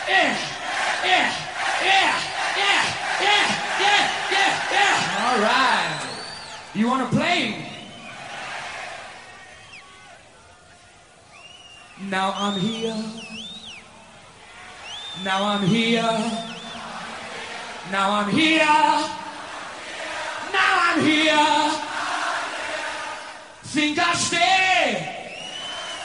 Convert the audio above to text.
yeah, yeah, yeah, yeah, yeah, yeah, yeah, yeah. All right. You want to play? Now I'm here. Now I'm here. Now I'm here. Now I'm here. Think I'll stay.